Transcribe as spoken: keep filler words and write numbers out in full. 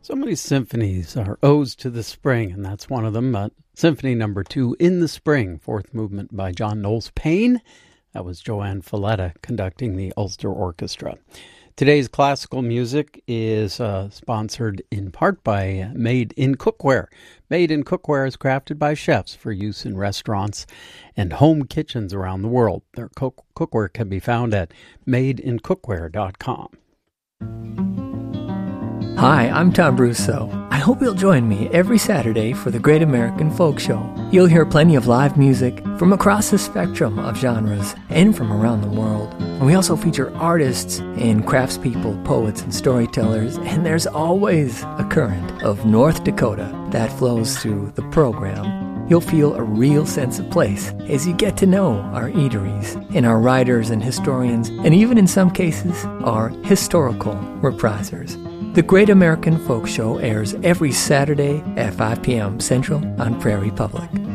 So many symphonies are odes to the spring, and that's one of them. Uh, Symphony number two, In the Spring, fourth movement by John Knowles Paine. That was Joanne Falletta conducting the Ulster Orchestra. Today's classical music is uh, sponsored in part by Made in Cookware. Made in Cookware is crafted by chefs for use in restaurants and home kitchens around the world. Their cook- cookware can be found at made in cookware dot com. Hi, I'm Tom Russo. I hope you'll join me every Saturday for the Great American Folk Show. You'll hear plenty of live music from across the spectrum of genres and from around the world. And we also feature artists and craftspeople, poets, and storytellers, and there's always a current of North Dakota that flows through the program. You'll feel a real sense of place as you get to know our eateries and our writers and historians, and even in some cases, our historical reprisers. The Great American Folk Show airs every Saturday at five p.m. Central on Prairie Public.